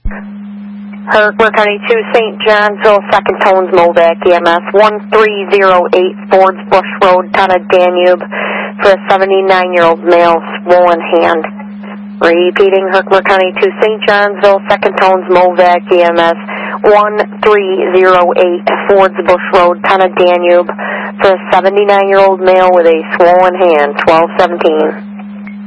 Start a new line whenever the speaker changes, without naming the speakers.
Herkimer County 2, St. Johnsville, Second Tones, Movac EMS, 1308 Fords Bush Road, Town of Danube, for a 79-year-old male, swollen hand. Repeating, Herkimer County 2, St. Johnsville, Second Tones, Movac EMS, 1308 Fords Bush Road, Town of Danube, for a 79-year-old male with a swollen hand, 1217.